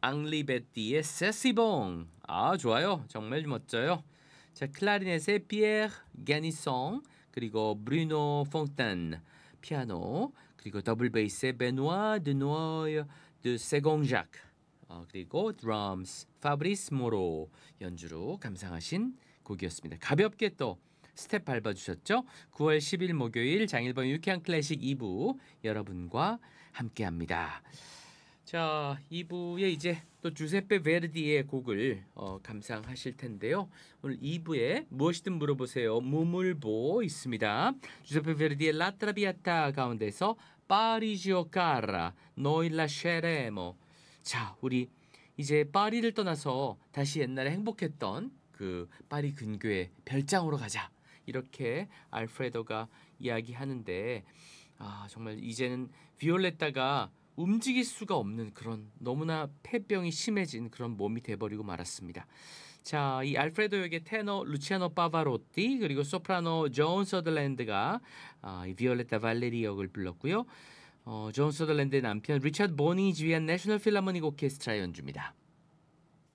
앙리 베띠의 세시봉. 아, 좋아요. 정말 멋져요. 자, 클라리넷의 피에르 게니송, 그리고 브루노 퐁탄 피아노, 그리고 더블 베이스의 베누아 드노이 드 세공작, 그리고 드럼스 파브리스 모로 연주로 감상하신 곡이었습니다. 가볍게 또 스텝 밟아주셨죠? 9월 10일 목요일 장일범 유쾌한 클래식 2부 여러분과 함께합니다. 자, 2부에 이제 또 주세페 베르디의 곡을 감상하실 텐데요. 오늘 2부에 무엇이든 물어보세요. 무물보 있습니다. 주세페 베르디의 라트라비아타 가운데서 파리지오 카라 노이 라쉐레모. 자, 우리 이제 파리를 떠나서 다시 옛날에 행복했던 그 파리 근교의 별장으로 가자. 이렇게 알프레도가 이야기하는데 정말 이제는 비올레타가 움직일 수가 없는 그런 너무나 폐병이 심해진 그런 몸이 돼버리고 말았습니다. 자, 이 알프레도 역의 테너 루치아노 파바로티 그리고 소프라노 존 서덜랜드가 이 비올레타 발레리 역을 불렀고요. 존 서덜랜드의 남편 리차드 보니 지휘한 내셔널 필하모닉 오케스트라 연주입니다.